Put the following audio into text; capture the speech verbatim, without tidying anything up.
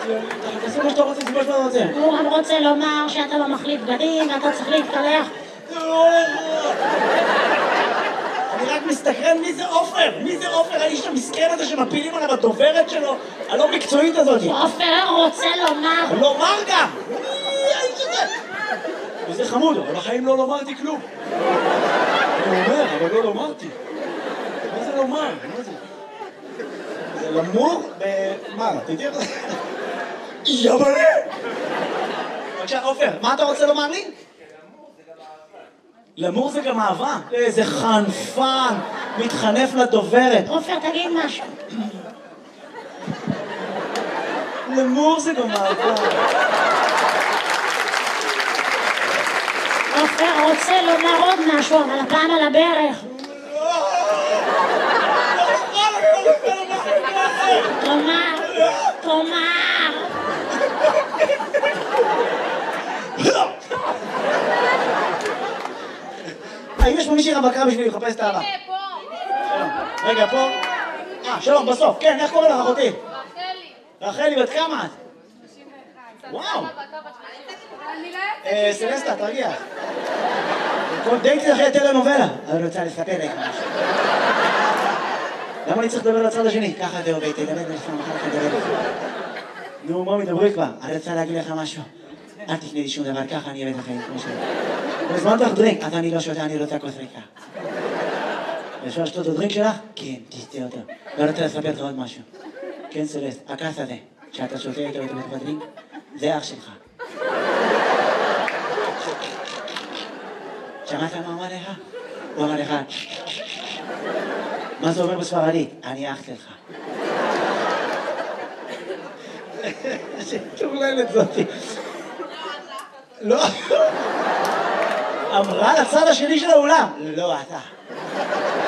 תעשו מה שאתה רוצה, זה מה שאתה רוצה. הוא גם רוצה לומר שאתה לא מחליף בגדים ואתה צריך להתקלח. אני רק מסתכרן מי זה עופר, מי זה עופר, האיש המסכן הזה שמפילים עליו הדוברת שלו, הלא מקצועית הזאת. עופר רוצה לומר. לומר גם! מי האיש הזה? וזה חמוד, אבל בחיים לא לומרתי כלום. אני אומר, אבל לא לומרתי. מה זה לומר? מה זה? זה למור ב... מה? תדעי לך? יבלה! בבקשה, עופר, מה אתה רוצה לומר לי? למור זה גם אהבה. איזה חנפן, מתחנף לדוברת. עופר, תגיד משהו. למור זה גם אהבה. עופר רוצה לומר עוד משהו, אבל הפעם על הברך. תאמר, תאמר. האם יש פה מישהי רווקה בשביל לחפש את האהבה? הנה, פה. רגע, פה. אה, שלום, בסוף. כן, איך קוראים לך אחותי? רחלי. רחלי, בת כמה את? שלושים ואחת. וואו. אני לא אה, יוצאת. סלסטה, תרגיע. כל דייטי אחרי טלנובלה. אני רוצה לספר לך משהו. למה אני צריך לדבר לצד השני? ככה זה עובד, תדבר לך, מחר לך לדבר לך. נו, מה מדברי כבר? אני רוצה להגיד לך משהו. אל תקנה לי שום דבר, ככה אני אבד לחיים, כמו שלי. הזמנת לך דרינק, אז אני לא שותה, אני רוצה כוס ריקה. אפשר לשתות את הדרינק שלך? כן, תשתה אותו. לא רוצה לספר לך עוד משהו. כן, סלסט, הכעס הזה, שאתה שותה איתו בתוך הדרינק, זה אח שלך. שמעת מה אמר לך? הוא אמר לך, מה זה אומר בספרדית? אני אח שלך. שטורללת זאתי. לא. אמרה לצד השני של האולם. לא, אתה.